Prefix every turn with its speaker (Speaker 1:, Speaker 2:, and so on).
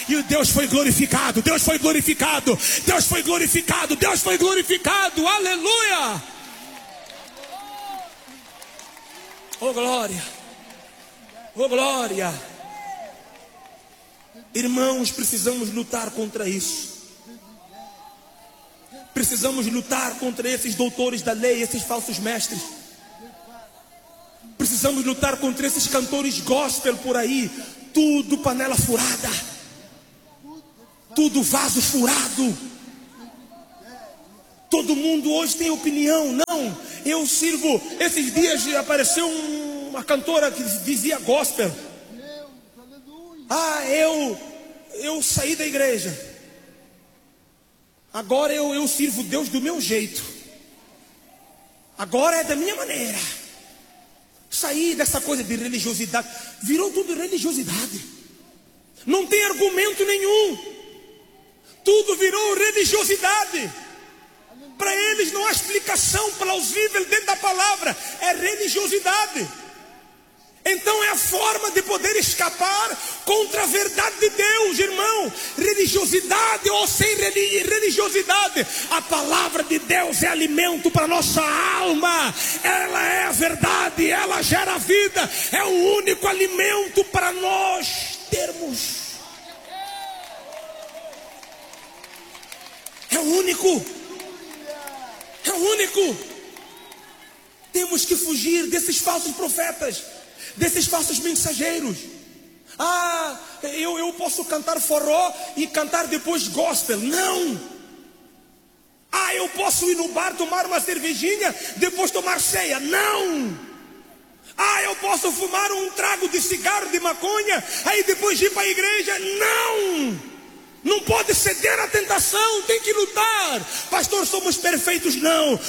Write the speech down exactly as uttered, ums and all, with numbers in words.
Speaker 1: e Deus foi glorificado, Deus foi glorificado, Deus foi glorificado, Deus foi glorificado, aleluia! Oh glória, oh glória! Irmãos, precisamos lutar contra isso. Precisamos lutar contra esses doutores da lei, esses falsos mestres. Precisamos lutar contra esses cantores gospel por aí. Tudo panela furada, tudo vaso furado. Todo mundo hoje tem opinião. Não, eu sirvo. Esses dias apareceu uma cantora que dizia gospel. Ah, eu eu saí da igreja. Agora eu, eu sirvo Deus do meu jeito. Agora é da minha maneira. Saí dessa coisa de religiosidade. Virou tudo religiosidade. Não tem argumento nenhum. Tudo virou religiosidade. Para eles não há explicação plausível dentro da palavra. É religiosidade. Então é a forma de poder escapar contra a verdade de Deus, irmão. Religiosidade ou sem religiosidade, a palavra de Deus é alimento para nossa alma. Ela é a verdade, ela gera vida. É o único alimento para nós termos. É o único. É o único. Temos que fugir desses falsos profetas, desses falsos mensageiros. Ah, eu, eu posso cantar forró e cantar depois gospel. Não. Ah, eu posso ir no bar tomar uma cervejinha, depois tomar ceia. Não. Ah, eu posso fumar um trago de cigarro, de maconha, aí depois ir para a igreja. Não. Não pode ceder à tentação, tem que lutar. Pastor, somos perfeitos? Não.